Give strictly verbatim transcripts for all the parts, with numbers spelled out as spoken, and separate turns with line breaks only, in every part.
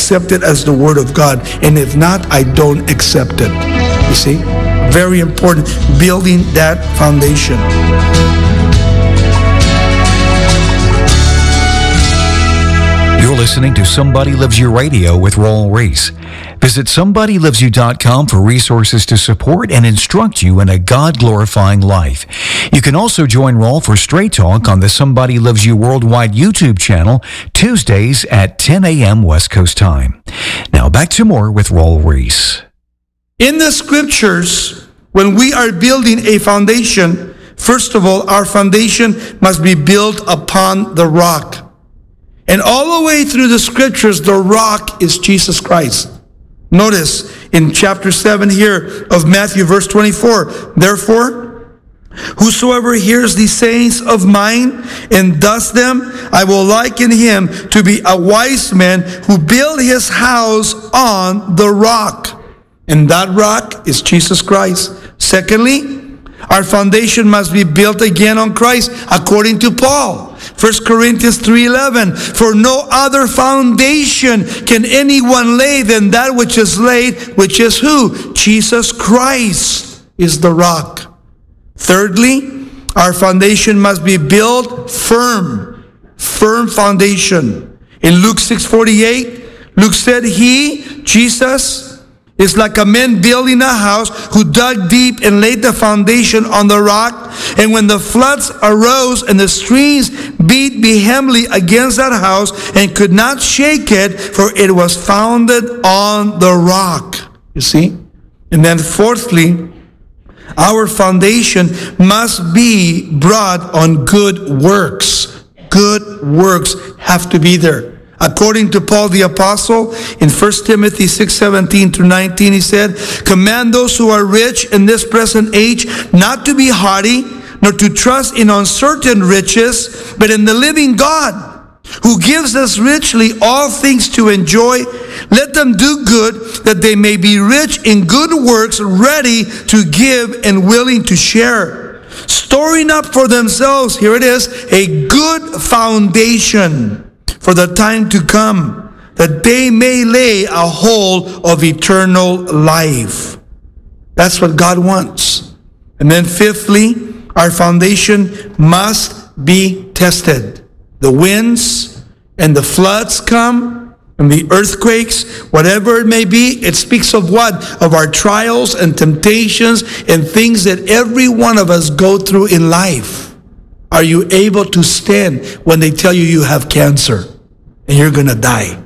accept it as the Word of God. And if not, I don't accept it. You see? Very important, building that foundation.
You're listening to Somebody Loves You Radio with Raul Ries. Visit somebody loves you dot com for resources to support and instruct you in a God-glorifying life. You can also join Raul for Straight Talk on the Somebody Loves You Worldwide YouTube channel, Tuesdays at ten a.m. West Coast time. Now back to more with Raul Ries.
In the scriptures, when we are building a foundation, first of all, our foundation must be built upon the rock. And all the way through the scriptures, the rock is Jesus Christ. Notice in chapter seven here of Matthew, verse twenty-four, therefore, whosoever hears these sayings of mine and does them, I will liken him to be a wise man who built his house on the rock. And that rock is Jesus Christ. Secondly, our foundation must be built again on Christ, according to Paul. First Corinthians three eleven, for no other foundation can anyone lay than that which is laid, which is who? Jesus Christ is the rock. Thirdly, our foundation must be built firm, firm foundation. In Luke six forty-eight, Luke said, he, Jesus, is like a man building a house who dug deep and laid the foundation on the rock. And when the floods arose and the streams beat vehemently against that house and could not shake it, for it was founded on the rock. You see? And then fourthly, our foundation must be brought on good works. Good works have to be there. According to Paul the Apostle, in First Timothy six seventeen through nineteen, he said, command those who are rich in this present age not to be haughty, nor to trust in uncertain riches, but in the living God, who gives us richly all things to enjoy. Let them do good, that they may be rich in good works, ready to give and willing to share, storing up for themselves, here it is, a good foundation for the time to come, that they may lay a hold of eternal life. That's what God wants. And then fifthly, our foundation must be tested. The winds and the floods come, and the earthquakes, whatever it may be, it speaks of what? Of our trials and temptations and things that every one of us go through in life. Are you able to stand when they tell you you have cancer and you're going to die?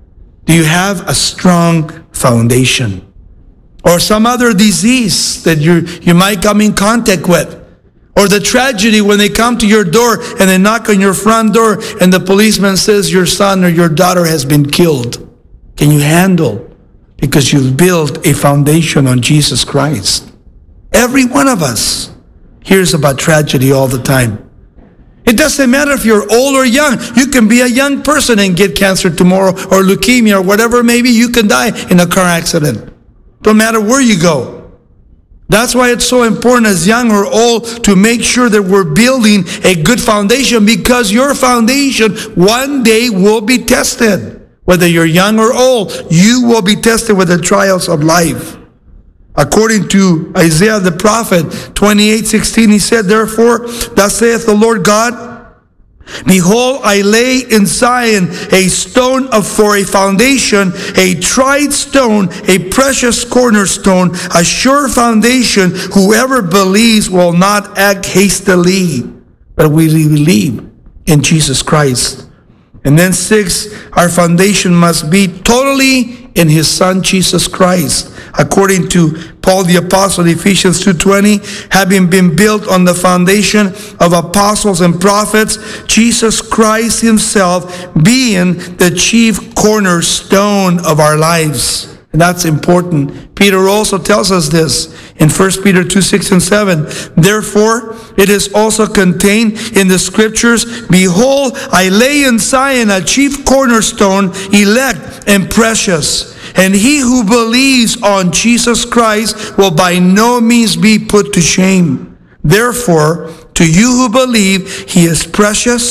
Do you have a strong foundation? Or some other disease that you you might come in contact with? Or the tragedy when they come to your door and they knock on your front door and the policeman says your son or your daughter has been killed. Can you handle? Because you've built a foundation on Jesus Christ. Every one of us hears about tragedy all the time. It doesn't matter if you're old or young. You can be a young person and get cancer tomorrow, or leukemia, or whatever. Maybe you can die in a car accident. Don't matter where you go. That's why it's so important as young or old to make sure that we're building a good foundation, because your foundation one day will be tested. Whether you're young or old, you will be tested with the trials of life. According to Isaiah the prophet, twenty-eight sixteen, he said, therefore, thus saith the Lord God, behold, I lay in Zion a stone of for a foundation, a tried stone, a precious cornerstone, a sure foundation. Whoever believes will not act hastily, but we believe in Jesus Christ. And then six, our foundation must be totally in his Son, Jesus Christ. According to Paul the Apostle, Ephesians two twenty, having been built on the foundation of apostles and prophets, Jesus Christ himself being the chief cornerstone of our lives. And that's important. Peter also tells us this in First Peter two, six and seven. Therefore, it is also contained in the scriptures, behold, I lay in Zion a chief cornerstone, elect and precious. And he who believes on Jesus Christ will by no means be put to shame. Therefore, to you who believe, he is precious,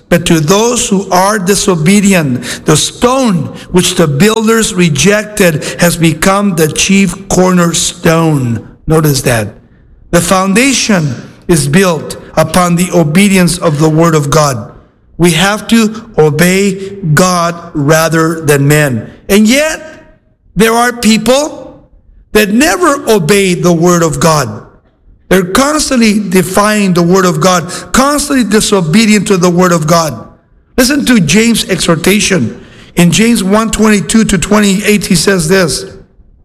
But to those who are disobedient, the stone which the builders rejected has become the chief cornerstone. Notice that. The foundation is built upon the obedience of the Word of God. We have to obey God rather than men. And yet, there are people that never obey the Word of God. They're constantly defying the Word of God, constantly disobedient to the Word of God. Listen to James' exhortation. In James one twenty-two to twenty-eight, he says this,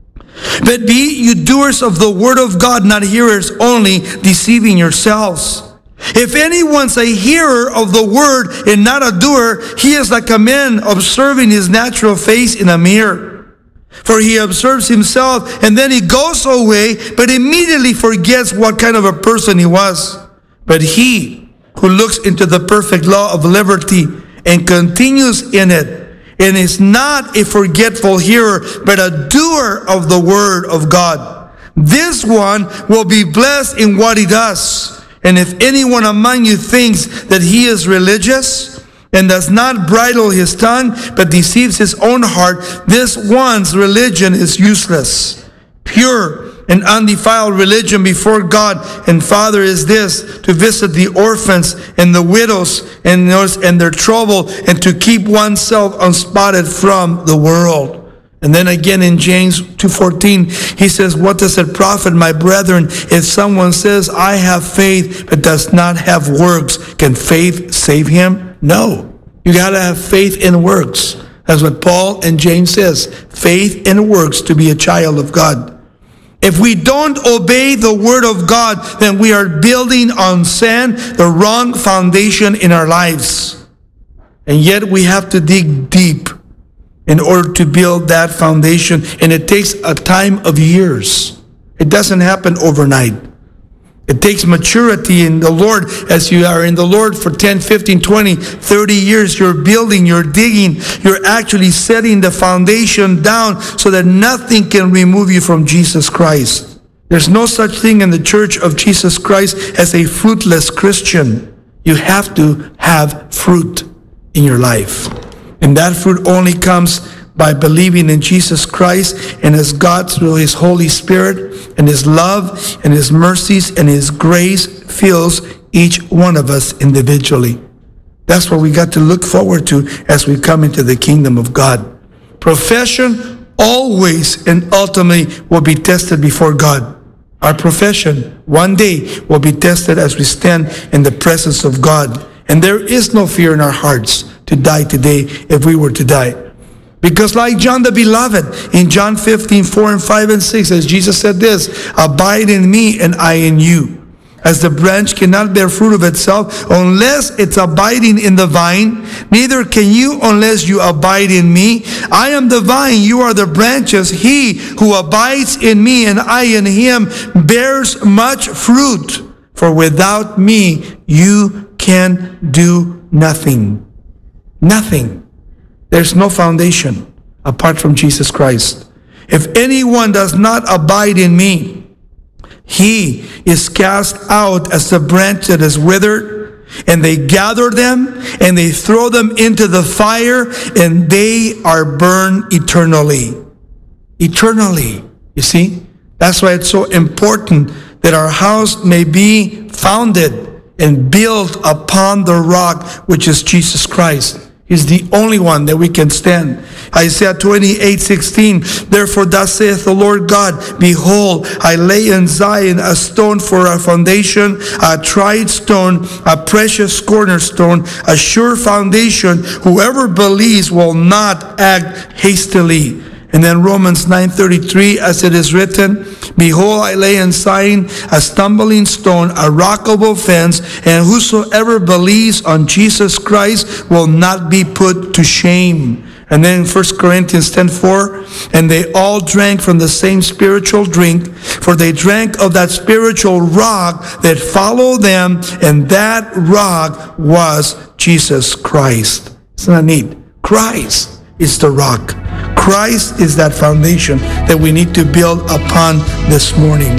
"But be you doers of the Word of God, not hearers only, deceiving yourselves. If anyone's a hearer of the Word and not a doer, he is like a man observing his natural face in a mirror. For he observes himself, and then he goes away, but immediately forgets what kind of a person he was. But he who looks into the perfect law of liberty and continues in it, and is not a forgetful hearer, but a doer of the word of God, this one will be blessed in what he does. And if anyone among you thinks that he is religious, and does not bridle his tongue, but deceives his own heart, this one's religion is useless. Pure and undefiled religion before God and Father is this, to visit the orphans and the widows and and their trouble, and to keep oneself unspotted from the world." And then again in James two fourteen, he says, "What does it profit, my brethren, if someone says, I have faith, but does not have works? Can faith save him? No. You got to have faith in works." That's what Paul and James says. Faith in works to be a child of God. If we don't obey the word of God, then we are building on sand, the wrong foundation in our lives. And yet we have to dig deep in order to build that foundation. And it takes a time of years. It doesn't happen overnight. It takes maturity in the Lord. As you are in the Lord for ten, fifteen, twenty, thirty years, you're building, you're digging, you're actually setting the foundation down so that nothing can remove you from Jesus Christ. There's no such thing in the Church of Jesus Christ as a fruitless Christian. You have to have fruit in your life. And that fruit only comes by believing in Jesus Christ and as God through His Holy Spirit and His love and His mercies and His grace fills each one of us individually. That's what we got to look forward to as we come into the kingdom of God. Profession always and ultimately will be tested before God. Our profession one day will be tested as we stand in the presence of God. And there is no fear in our hearts to die today if we were to die. Because like John the Beloved, in John fifteen, four and five and six, as Jesus said this, "Abide in me and I in you. As the branch cannot bear fruit of itself unless it's abiding in the vine, neither can you unless you abide in me. I am the vine, you are the branches. He who abides in me and I in him bears much fruit. For without me you can do nothing." Nothing. There's no foundation apart from Jesus Christ. "If anyone does not abide in me, he is cast out as the branch that is withered, and they gather them and they throw them into the fire, and they are burned eternally." Eternally. You see? That's why it's so important that our house may be founded and built upon the rock, which is Jesus Christ. He's the only one that we can stand. Isaiah twenty-eight, sixteen, "Therefore thus saith the Lord God, Behold, I lay in Zion a stone for a foundation, a tried stone, a precious cornerstone, a sure foundation. Whoever believes will not act hastily." And then Romans nine thirty-three, as it is written, "Behold, I lay in Zion a stumbling stone, a rock of offense, and whosoever believes on Jesus Christ will not be put to shame." And then in First Corinthians ten four, "And they all drank from the same spiritual drink, for they drank of that spiritual rock that followed them, and that rock was Jesus Christ." Isn't that neat? Christ is the rock. Christ is that foundation that we need to build upon this morning.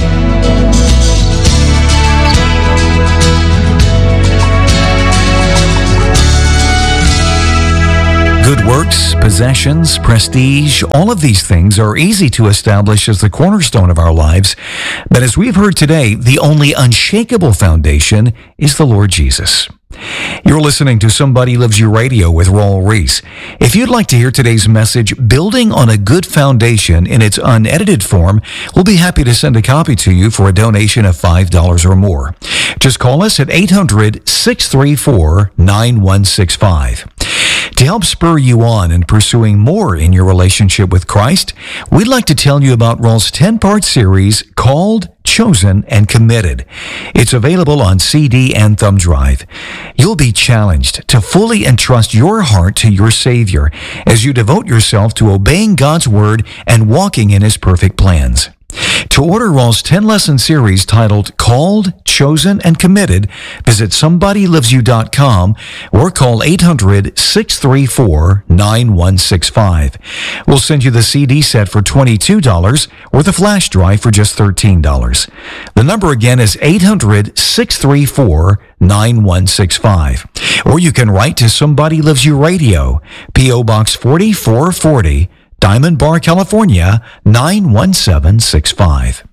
possessions, prestige, all of these things are easy to establish as the cornerstone of our lives. But as we've heard today, the only unshakable foundation is the Lord Jesus. You're listening to Somebody Loves You Radio with Raul Ries. If you'd like to hear today's message, Building on a Good Foundation, in its unedited form, we'll be happy to send a copy to you for a donation of five dollars or more. Just call us at eight hundred, six three four, nine one six five. To help spur you on in pursuing more in your relationship with Christ, we'd like to tell you about Raul's ten-part series called Chosen and Committed. It's available on C D and thumb drive. You'll be challenged to fully entrust your heart to your Savior as you devote yourself to obeying God's Word and walking in His perfect plans. To order Raul's ten-lesson series titled Called, Chosen, and Committed, visit somebody loves you dot com or call eight hundred, six three four, nine one six five. We'll send you the C D set for twenty-two dollars or the flash drive for just thirteen dollars. The number again is eight hundred, six three four, nine one six five. Or you can write to Somebody Loves You Radio, P O Box forty-four forty, Diamond Bar, California, nine one seven six five.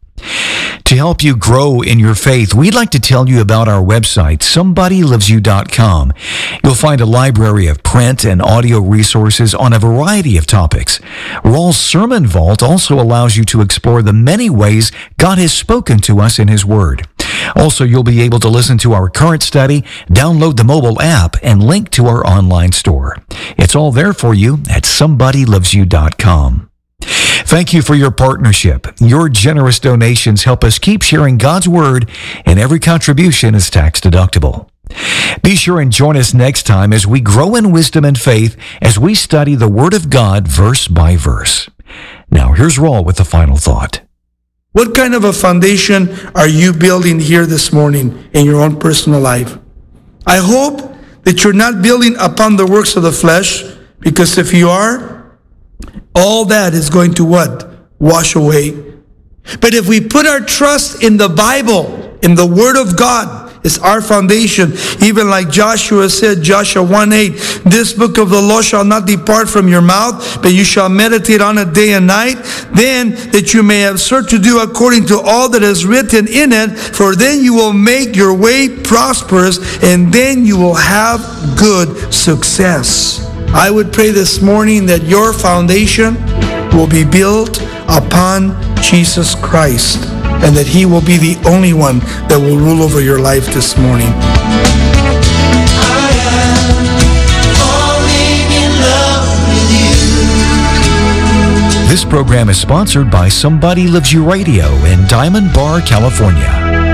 To help you grow in your faith, we'd like to tell you about our website, somebody loves you dot com. You'll find a library of print and audio resources on a variety of topics. Raul's Sermon Vault also allows you to explore the many ways God has spoken to us in His Word. Also, you'll be able to listen to our current study, download the mobile app, and link to our online store. It's all there for you at somebody loves you dot com. Thank you for your partnership. Your generous donations help us keep sharing God's Word, and every contribution is tax deductible. Be sure and join us next time as we grow in wisdom and faith as we study the Word of God verse by verse. Now, here's Raul with the final thought.
What kind of a foundation are you building here this morning in your own personal life? I hope that you're not building upon the works of the flesh, because if you are, all that is going to what? Wash away. But if we put our trust in the Bible, in the Word of God, it's our foundation. Even like Joshua said, Joshua one eight, this book of the law shall not depart from your mouth, but you shall meditate on it day and night, then that you may have sought to do according to all that is written in it, for then you will make your way prosperous, and then you will have good success. I would pray this morning that your foundation will be built upon Jesus Christ, and that He will be the only one that will rule over your life this morning.
I am falling in love with you.
This program is sponsored by Somebody Loves You Radio in Diamond Bar, California.